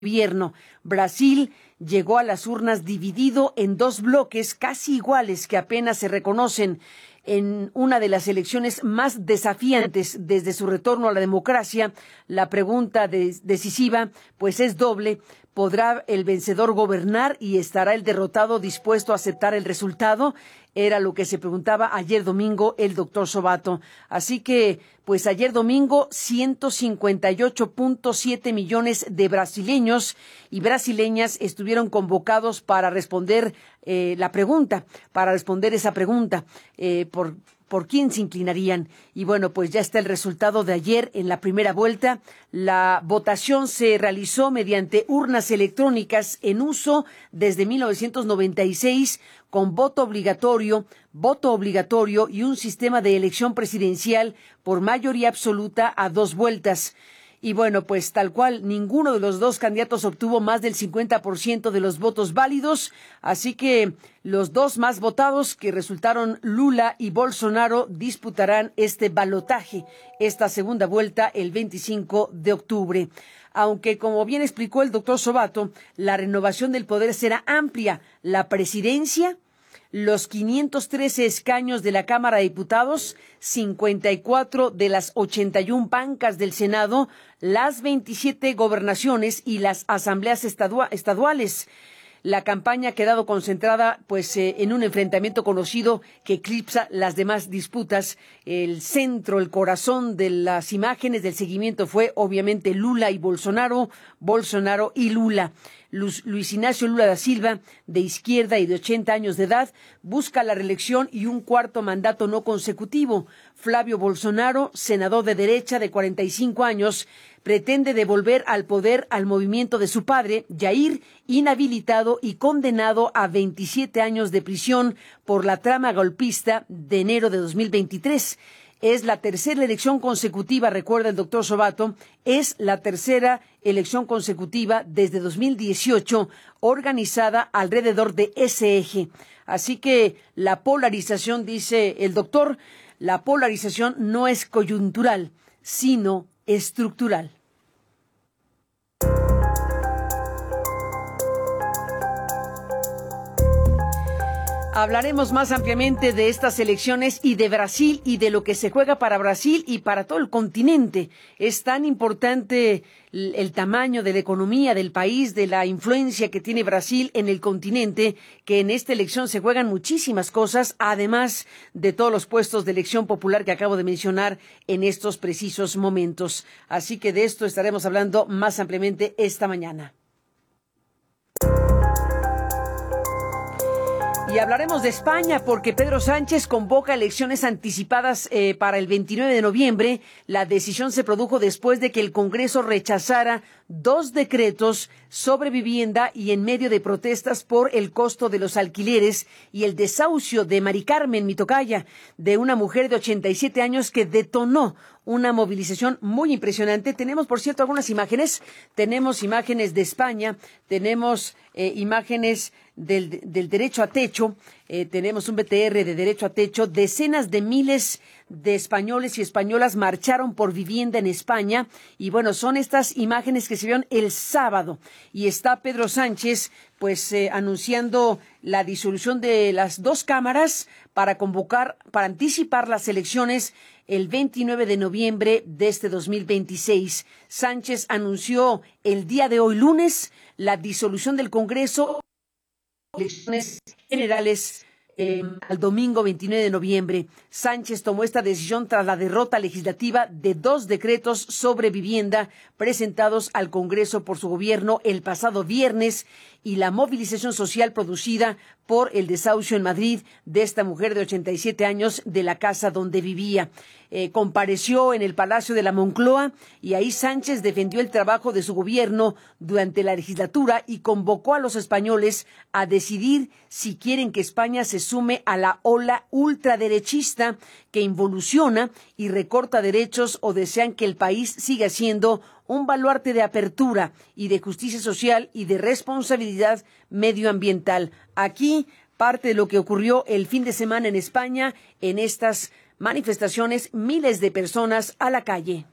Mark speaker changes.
Speaker 1: gobierno. Brasil llegó a las urnas dividido en dos bloques casi iguales que apenas se reconocen. En una de las elecciones más desafiantes desde su retorno a la democracia, la pregunta decisiva pues es doble. ¿Podrá el vencedor gobernar y estará el derrotado dispuesto a aceptar el resultado? Era lo que se preguntaba ayer domingo el doctor Sobato. Así que, pues ayer domingo, 158.7 millones de brasileños y brasileñas estuvieron convocados para responder esa pregunta, por quién se inclinarían. Y bueno, pues ya está el resultado de ayer en la primera vuelta. La votación se realizó mediante urnas electrónicas en uso desde 1996 con voto obligatorio y un sistema de elección presidencial por mayoría absoluta a 2 vueltas. Y bueno, pues tal cual, ninguno de los dos candidatos obtuvo más del 50% de los votos válidos, así que los dos más votados, que resultaron Lula y Bolsonaro, disputarán este balotaje, esta segunda vuelta, el 25 de octubre. Aunque, como bien explicó el doctor Sobato, la renovación del poder será amplia. La presidencia, los 513 escaños de la Cámara de Diputados, 54 de las 81 bancas del Senado, las 27 gobernaciones y las asambleas estaduales. La campaña ha quedado concentrada en un enfrentamiento conocido que eclipsa las demás disputas. El centro, el corazón de las imágenes del seguimiento fue obviamente Lula y Bolsonaro y Lula. Luis Ignacio Lula da Silva, de izquierda y de 80 años de edad, busca la reelección y un cuarto mandato no consecutivo. Flavio Bolsonaro, senador de derecha de 45 años, pretende devolver al poder al movimiento de su padre, Jair, inhabilitado y condenado a 27 años de prisión por la trama golpista de enero de 2023. Es la tercera elección consecutiva, recuerda el doctor Sobato, es la tercera elección consecutiva desde 2018 organizada alrededor de ese eje. Así que la polarización, dice el doctor, la polarización no es coyuntural, sino estructural. Hablaremos más ampliamente de estas elecciones y de Brasil y de lo que se juega para Brasil y para todo el continente. Es tan importante el tamaño de la economía del país, de la influencia que tiene Brasil en el continente, que en esta elección se juegan muchísimas cosas, además de todos los puestos de elección popular que acabo de mencionar en estos precisos momentos. Así que de esto estaremos hablando más ampliamente esta mañana. Y hablaremos de España porque Pedro Sánchez convoca elecciones anticipadas para el 29 de noviembre. La decisión se produjo después de que el Congreso rechazara 2 decretos sobre vivienda y en medio de protestas por el costo de los alquileres y el desahucio de Mari Carmen, mi tocaya, de una mujer de 87 años que detonó una movilización muy impresionante. Tenemos, por cierto, algunas imágenes. Tenemos imágenes de España, tenemos imágenes del derecho a techo, tenemos un BTR de derecho a techo. Decenas de miles de españoles y españolas marcharon por vivienda en España y bueno, son estas imágenes que se vieron el sábado y está Pedro Sánchez anunciando la disolución de las 2 cámaras para anticipar las elecciones el 29 de noviembre de este 2026. Sánchez anunció el día de hoy, lunes, la disolución del Congreso, elecciones generales al domingo 29 de noviembre. Sánchez tomó esta decisión tras la derrota legislativa de 2 decretos sobre vivienda presentados al Congreso por su gobierno el pasado viernes y la movilización social producida por el desahucio en Madrid de esta mujer de 87 años de la casa donde vivía. Compareció en el Palacio de la Moncloa y ahí Sánchez defendió el trabajo de su gobierno durante la legislatura y convocó a los españoles a decidir si quieren que España se sume a la ola ultraderechista que involuciona y recorta derechos o desean que el país siga siendo un baluarte de apertura y de justicia social y de responsabilidad medioambiental. Aquí parte de lo que ocurrió el fin de semana en España en estas manifestaciones, miles de personas a la calle.